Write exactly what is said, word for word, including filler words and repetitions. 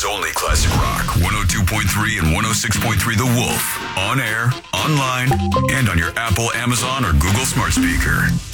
Omaha's only classic rock. one oh two point three and one oh six point three The Wolf. On air, online, and on your Apple, Amazon, or Google smart speaker.